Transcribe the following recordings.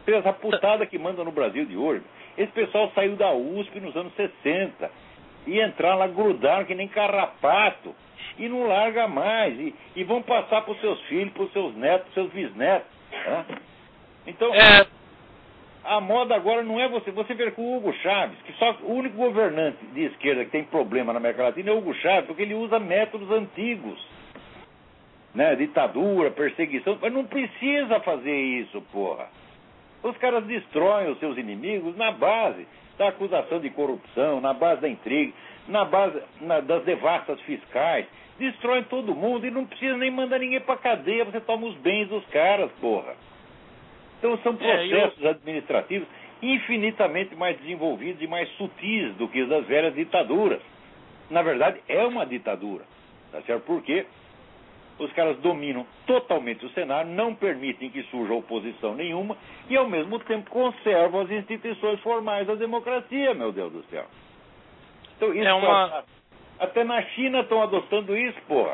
essa putada que manda no Brasil de hoje, esse pessoal saiu da USP nos anos 60 e entraram lá, grudaram que nem carrapato e não larga mais. E vão passar para os seus filhos, para os seus netos, para os seus bisnetos. Né? Então, a moda agora não é você. Você vê que o Hugo Chávez, que só o único governante de esquerda que tem problema na América Latina é o Hugo Chávez, porque ele usa métodos antigos. Né? Ditadura, perseguição. Mas não precisa fazer isso, porra. Os caras destroem os seus inimigos na base da acusação de corrupção, na base da intriga, na base das devastas fiscais. Destroem todo mundo e não precisa nem mandar ninguém pra cadeia, você toma os bens dos caras, porra. Então são processos administrativos infinitamente mais desenvolvidos e mais sutis do que os das velhas ditaduras. Na verdade, é uma ditadura, tá certo? Porque os caras dominam totalmente o cenário, não permitem que surja oposição nenhuma e, ao mesmo tempo, conservam as instituições formais da democracia, meu Deus do céu. Então, isso até na China estão adotando isso, porra.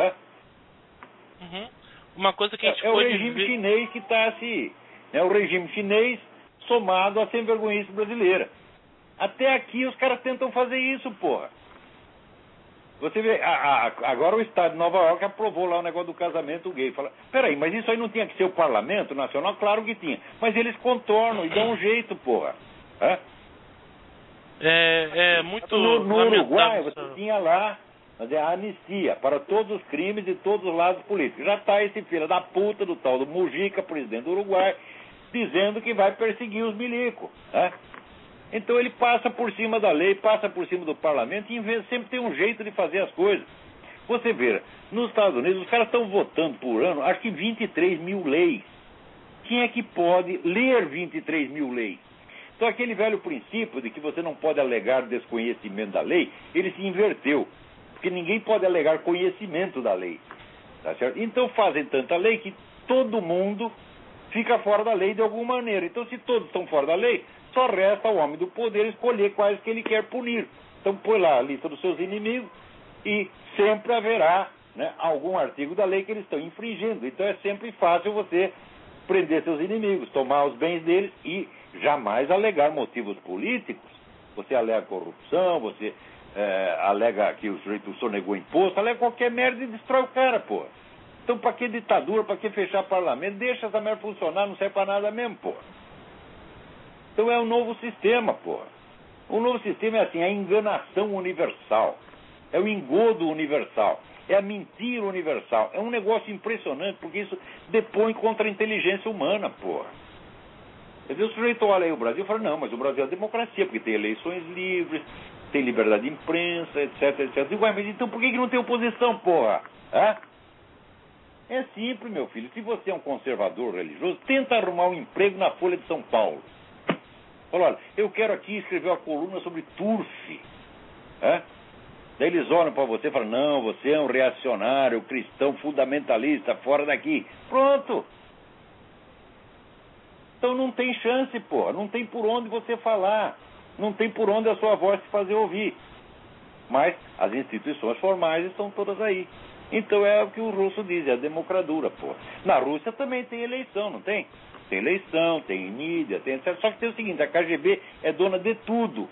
Uma coisa que a gente o regime chinês que está assim. É o regime chinês somado à sem-vergonhice brasileira. Até aqui os caras tentam fazer isso, porra. Você vê, agora o Estado de Nova York aprovou lá o negócio do casamento gay. Fala, peraí, mas isso aí não tinha que ser o Parlamento Nacional? Claro que tinha. Mas eles contornam e dão um jeito, porra. Muito no Uruguai você tinha lá a anistia para todos os crimes de todos os lados políticos. Já está esse filho da puta do tal do Mujica, presidente do Uruguai, dizendo que vai perseguir os milicos. Então ele passa por cima da lei, passa por cima do parlamento e sempre tem um jeito de fazer as coisas. Você vê, nos Estados Unidos os caras estão votando por ano, acho que 23 mil leis. Quem é que pode ler 23 mil leis? Então aquele velho princípio de que você não pode alegar desconhecimento da lei, ele se inverteu. Porque ninguém pode alegar conhecimento da lei. Tá certo? Então fazem tanta lei que todo mundo fica fora da lei de alguma maneira. Então se todos estão fora da lei, só resta ao homem do poder escolher quais que ele quer punir. Então põe lá a lista dos seus inimigos e sempre haverá, né, algum artigo da lei que eles estão infringindo. Então é sempre fácil você prender seus inimigos, tomar os bens deles e jamais alegar motivos políticos. Você alega corrupção, você alega que o sujeito sonegou imposto, alega qualquer merda e destrói o cara, pô. Então pra que ditadura, pra que fechar parlamento? Deixa essa merda funcionar, não serve pra nada mesmo, pô. Então é um novo sistema, pô. O novo sistema é assim, a enganação universal, é o engodo universal, é a mentira universal. É um negócio impressionante, porque isso depõe contra a inteligência humana, pô. Quer dizer, o sujeito olha aí o Brasil e fala, não, mas o Brasil é democracia, porque tem eleições livres, tem liberdade de imprensa, etc, etc. Digo, mas então por que não tem oposição, porra? É simples, meu filho. Se você é um conservador religioso, tenta arrumar um emprego na Folha de São Paulo. Fala, olha, eu quero aqui escrever uma coluna sobre Turf. Daí eles olham para você e falam, não, você é um reacionário, cristão, fundamentalista, fora daqui. Pronto. Então não tem chance, porra. Não tem por onde você falar. Não tem por onde a sua voz se fazer ouvir. Mas as instituições formais estão todas aí. Então é o que o russo diz, é a democratura, pô. Na Rússia também tem eleição, não tem? Tem eleição, tem mídia, tem etc. Só que tem o seguinte, a KGB é dona de tudo.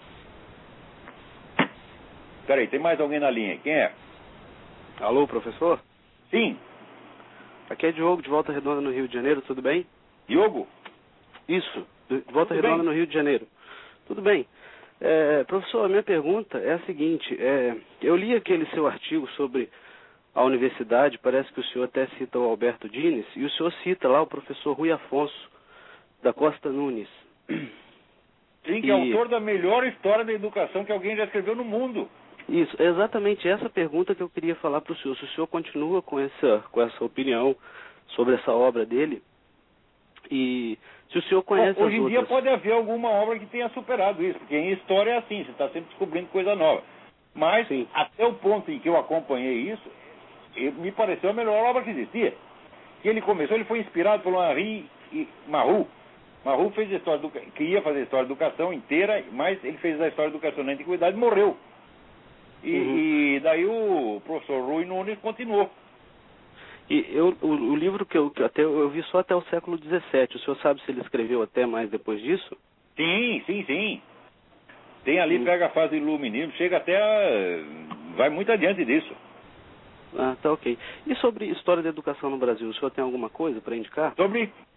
Peraí, tem mais alguém na linha? Quem é? Alô, professor? Sim. Aqui é Diogo, de Volta Redonda, no Rio de Janeiro, tudo bem? Diogo? Isso, de Volta Tudo Redonda, bem? no Rio de Janeiro. Tudo bem. Professor, a minha pergunta é a seguinte, eu li aquele seu artigo sobre a universidade, parece que o senhor até cita o Alberto Dines, e o senhor cita lá o professor Rui Afonso, da Costa Nunes. Sim, que é autor da melhor história da educação que alguém já escreveu no mundo. Isso, é exatamente essa pergunta que eu queria falar para o senhor. Se o senhor continua com essa opinião sobre essa obra dele, e se o senhor conhece Hoje em dia outras... pode haver alguma obra que tenha superado isso, porque em história é assim, você está sempre descobrindo coisa nova. Mas, Sim. até o ponto em que eu acompanhei isso, me pareceu a melhor obra que existia. Que ele começou, ele foi inspirado pelo Henri Marrou. Marrou fez a história queria fazer a história da educação inteira, mas ele fez a história da educação na antiguidade e morreu. E daí o professor Rui Nunes continuou. E o livro que eu vi só até o século XVII. O senhor sabe se ele escreveu até mais depois disso? Sim. Tem ali, pega a fase do iluminismo, chega até... vai muito adiante disso. Ah, tá ok. E sobre história da educação no Brasil, o senhor tem alguma coisa para indicar? Sobre